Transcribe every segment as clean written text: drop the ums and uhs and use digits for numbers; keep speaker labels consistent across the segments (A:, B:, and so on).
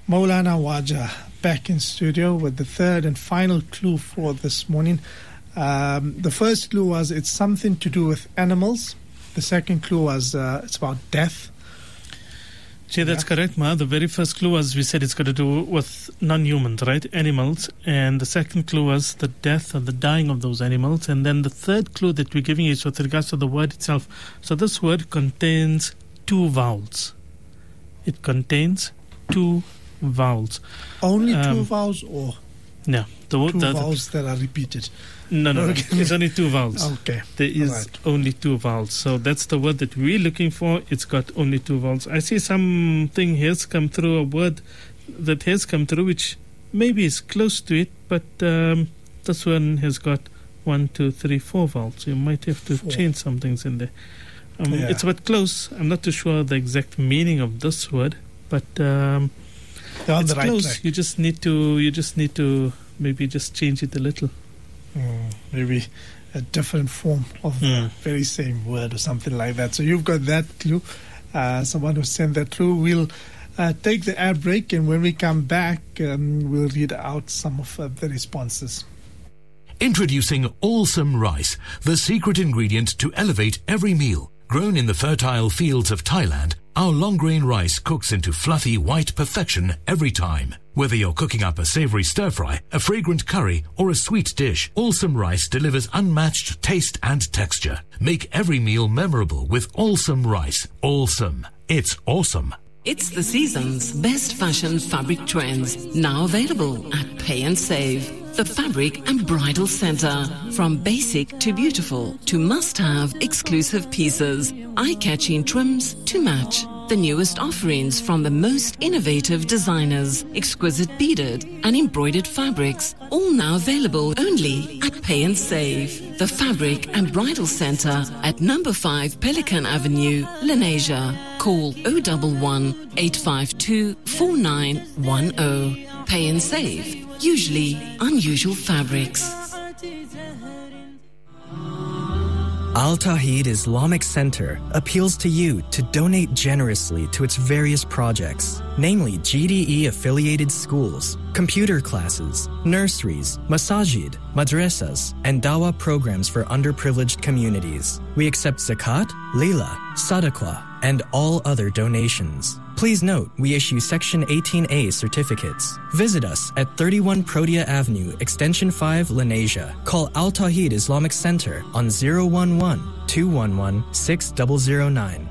A: Maulana Waja back in studio with the third and final clue for this morning. The first clue was it's something to do with animals. The second clue was it's about death.
B: Gee, that's correct, Ma. The very first clue was we said it's got to do with non-humans, right? Animals. And the second clue was the death or the dying of those animals. And then the third clue that we're giving is with regards to the word itself. So this word contains 2 vowels. It contains 2 vowels.
A: Only 2 vowels or
B: no,
A: two vowels that are repeated?
B: No, okay. It's only 2 vowels.
A: Okay.
B: There is only 2 vowels. So that's the word that we're looking for. It's got only 2 vowels. I see something has come through, a word that has come through, which maybe is close to it, but this one has got 1, 2, 3, 4 vowels. You might have to change some things in there. It's a bit close. I'm not too sure the exact meaning of this word, but it's close. Track. You just need to maybe just change it a little.
A: Maybe a different form of the very same word or something like that. So you've got that clue. Someone who sent that through. We'll take the ad break, and when we come back, we'll read out some of the responses.
C: Introducing Allsome Rice, the secret ingredient to elevate every meal. Grown in the fertile fields of Thailand, our long-grain rice cooks into fluffy white perfection every time. Whether you're cooking up a savory stir-fry, a fragrant curry, or a sweet dish, Allsome Rice delivers unmatched taste and texture. Make every meal memorable with Allsome Rice. Allsome. It's awesome.
D: It's the season's best fashion fabric trends, now available at Pay and Save. The Fabric and Bridal Centre. From basic to beautiful to must-have exclusive pieces, eye-catching trims to match. The newest offerings from the most innovative designers, exquisite beaded and embroidered fabrics, all now available only at Pay and Save. The Fabric and Bridal Centre at number 5 Pelican Avenue, Lenasia. Call 011 852 4910. Pay and Save. Usually unusual fabrics.
E: Al Tawheed Islamic Center appeals to you to donate generously to its various projects, namely GDE-affiliated schools, computer classes, nurseries, masajid, madrasas, and dawah programs for underprivileged communities. We accept zakat, lila, sadaqah, and all other donations. Please note, we issue Section 18A certificates. Visit us at 31 Protea Avenue, Extension 5, Lenasia. Call Al Tawheed Islamic Center on 011-211-6009.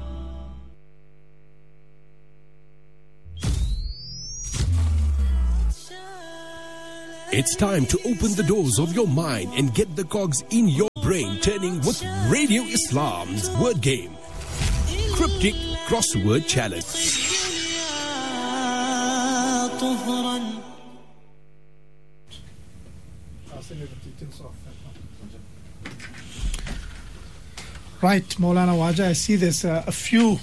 F: It's time to open the doors of your mind and get the cogs in your brain turning with Radio Islam's word game. Cryptic Crossword Challenge.
A: Right, Maulana Waja, I see there's a few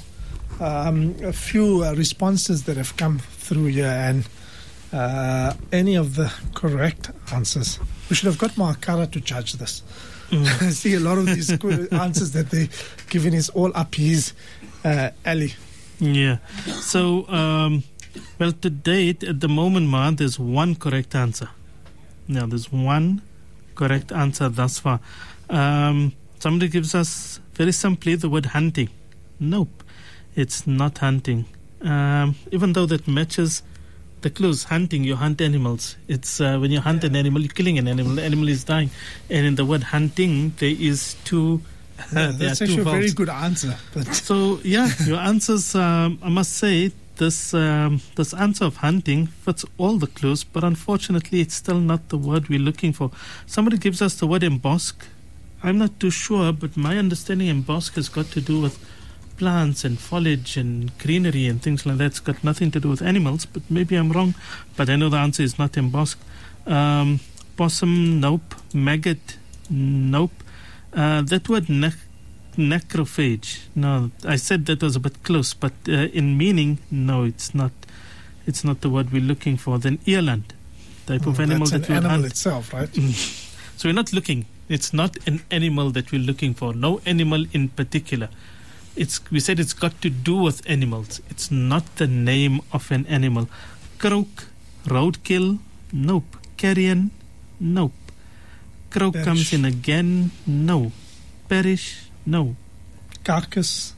A: responses that have come through here, and any of the correct answers. We should have got Muakara to judge this. I see a lot of these answers that they're giving is all up his alley.
B: Yeah. So, well, to date, at the moment, Ma, there's one correct answer. Now, there's one correct answer thus far. Somebody gives us, very simply, the word hunting. Nope, it's not hunting. Even though that matches the clues. Hunting, you hunt animals. It's when you hunt an animal, you're killing an animal. The animal is dying. And in the word hunting, there is two...
A: that's actually a very good answer. But
B: so, yeah, your answers, I must say, this answer of hunting fits all the clues, but unfortunately, it's still not the word we're looking for. Somebody gives us the word embosk. I'm not too sure, but my understanding embosk has got to do with plants and foliage and greenery and things like that. It's got nothing to do with animals, but maybe I'm wrong. But I know the answer is not embosk. Possum, nope. Maggot, nope. That word necrophage, no, I said that was a bit close, but in meaning, no, it's not. It's not the word we're looking for. Then earland, type of animal that we hunt. That's an animal
A: itself, right?
B: So we're not looking. It's not an animal that we're looking for. No animal in particular. We said it's got to do with animals. It's not the name of an animal. Croak, roadkill, nope. Carrion, nope. Croak
A: Perish.
B: comes in again, no. Perish, no.
A: Carcass.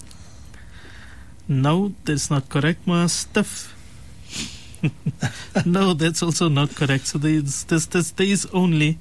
B: No, that's not correct, Ma. Stuff. No, that's also not correct. So there's only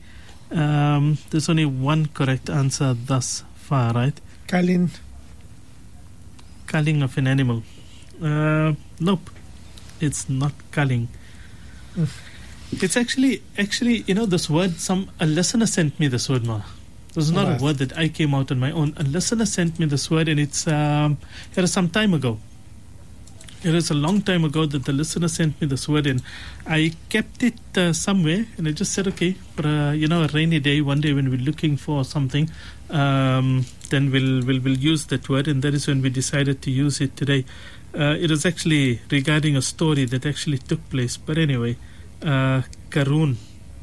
B: one correct answer thus far, right?
A: Culling.
B: Culling of an animal. Nope, it's not culling. It's actually, this word. A listener sent me this word, Ma. This is not a word that I came out on my own. A listener sent me this word, and it was some time ago. It was a long time ago that the listener sent me this word, and I kept it somewhere, and I just said, okay, for a rainy day, one day when we're looking for something, then we'll use that word, and that is when we decided to use it today. It was actually regarding a story that actually took place, but anyway, Karoon.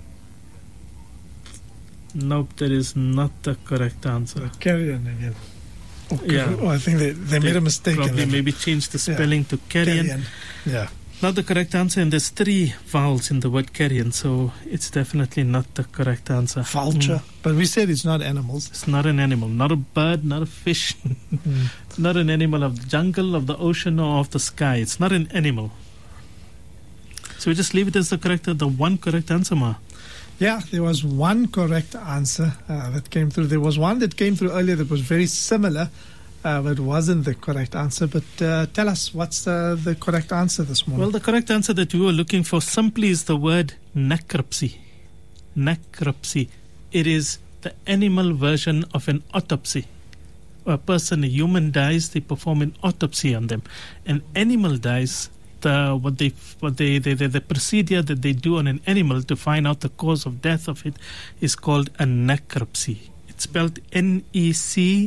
B: Nope, that is not the correct answer.
A: Carrion again.
B: Yeah.
A: Oh, I think they made a mistake.
B: Probably maybe changed the spelling to carrion.
A: Yeah.
B: Not the correct answer, and there's 3 vowels in the word carrion, so it's definitely not the correct answer.
A: Vulture. But we said it's not animals.
B: It's not an animal, not a bird, not a fish, not an animal of the jungle, of the ocean, or of the sky. It's not an animal. So we just leave it as the one correct answer, Ma.
A: Yeah, there was one correct answer that came through. There was one that came through earlier that was very similar, but wasn't the correct answer. But tell us, what's the correct answer this morning?
B: Well, the correct answer that we were looking for simply is the word necropsy. Necropsy. It is the animal version of an autopsy. A human dies, they perform an autopsy on them. An animal dies. The procedure that they do on an animal to find out the cause of death of it is called a necropsy. It's spelled Necropsy.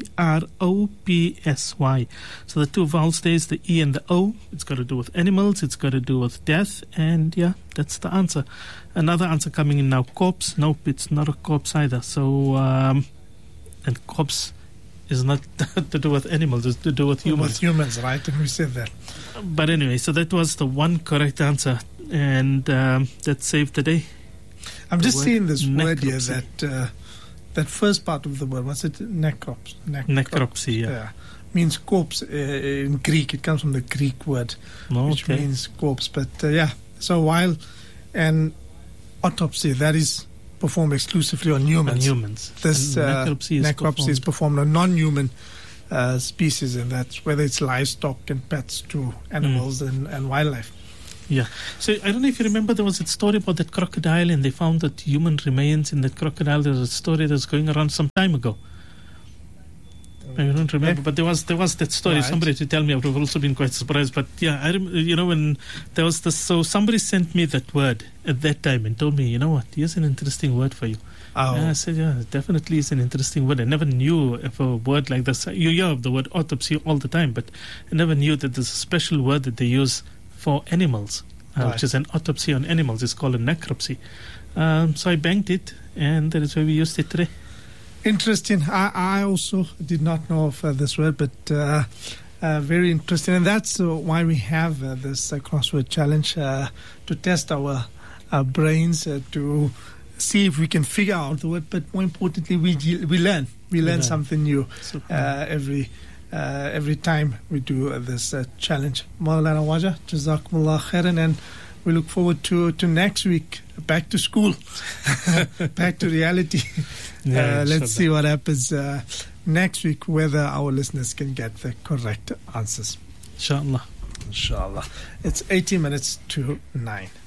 B: So the 2 vowels there is the E and the O. It's got to do with animals, it's got to do with death, and yeah, that's the answer. Another answer coming in now, corpse. Nope, it's not a corpse either. So, and corpse is not to do with animals, it's to do with humans.
A: With humans, right? And we said that.
B: But anyway, so that was the one correct answer, and that saved the day.
A: I'm just seeing this word here,
B: necropsy.
A: that first part of the word, what's it?
B: Necropsy, yeah.
A: Means corpse in Greek. It comes from the Greek word, which means corpse. But so while an autopsy, that is performed exclusively on humans. This necropsy is performed on non-human species, and that's whether it's livestock and pets to animals and wildlife.
B: Yeah. So I don't know if you remember, there was a story about that crocodile, and they found that human remains in that crocodile. There was a story that was going around some time ago. I don't remember, but there was that story. Right. Somebody to tell me, I would have also been quite surprised. But yeah, I when there was this, so somebody sent me that word at that time and told me, you know what, here's an interesting word for you. Oh. And I said, yeah, it definitely is an interesting word. I never knew of a word like this. You hear of the word autopsy all the time, but I never knew that there's a special word that they use for animals, which is an autopsy on animals. It's called a necropsy. So I banked it, and that is why we used it today. Interesting.
A: I also did not know of this word, but very interesting. And that's why we have this crossword challenge, to test our brains, to see if we can figure out the word. But more importantly, we learn. We learn something new every time we do this challenge. Maulana Waja, Jazakumullah khairan, and we look forward to next week. Back to school, back to reality. Let's see what happens next week, whether our listeners can get the correct answers.
B: Inshallah.
A: It's 18 minutes to 9.